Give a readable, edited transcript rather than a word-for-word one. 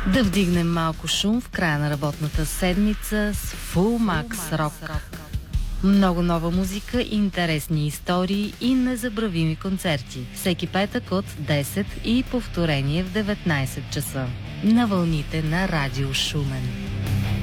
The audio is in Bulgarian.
Да вдигнем малко шум в края на работната седмица с Full Max Rock. Много нова музика, интересни истории и незабравими концерти. Всеки петък от 10 и повторение в 19 часа. На вълните на Радио Шумен.